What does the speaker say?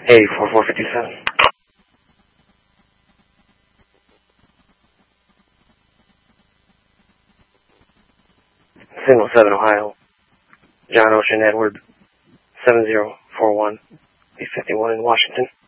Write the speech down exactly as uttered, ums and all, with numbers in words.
Hey, four four fifty-seven. Signal seven, Ohio. John Ocean Edward, seven zero four one, eight fifty-one in Washington.